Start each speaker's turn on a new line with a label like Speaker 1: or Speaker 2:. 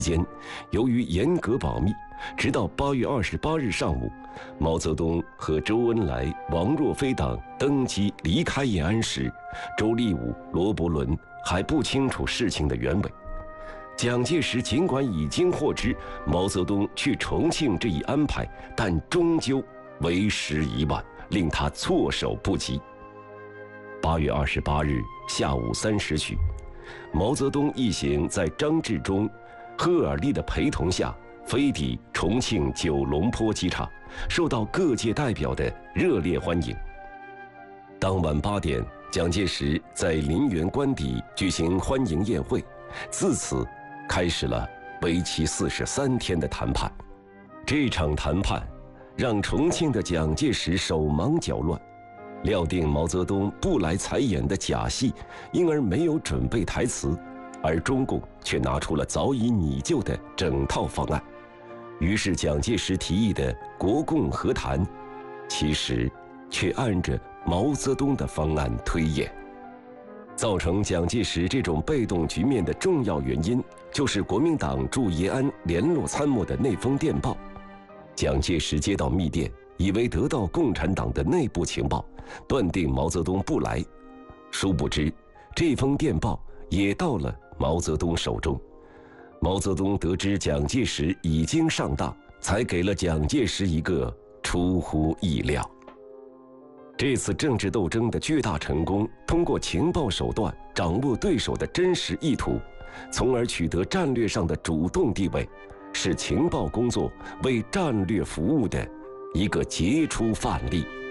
Speaker 1: 间，由于严格保密，直到8月28日上午，毛泽东和周恩来、王若飞等登机离开延安时，周立武、罗伯伦还不清楚事情的原委。蒋介石尽管已经获知毛泽东去重庆这一安排，但终究为时已晚，令他措手不及。8月28日下午3时许，毛泽东一行在张治中、贺尔利的陪同下飞抵重庆九龙坡机场，受到各界代表的热烈欢迎。当晚8点，蒋介石在林园官邸举行欢迎宴会，自此开始了为期43天的谈判。这场谈判让重庆的蒋介石手忙脚乱，料定毛泽东不来采演的假戏，因而没有准备台词，而中共却拿出了早已拟就的整套方案。于是蒋介石提议的国共和谈，其实却按着毛泽东的方案推演。造成蒋介石这种被动局面的重要原因，就是国民党驻延安联络参谋的那封电报。蒋介石接到密电，以为得到共产党的内部情报，断定毛泽东不来。殊不知，这封电报也到了毛泽东手中。毛泽东得知蒋介石已经上当，才给了蒋介石一个出乎意料。这次政治斗争的巨大成功，通过情报手段掌握对手的真实意图，从而取得战略上的主动地位，是情报工作为战略服务的一个杰出范例。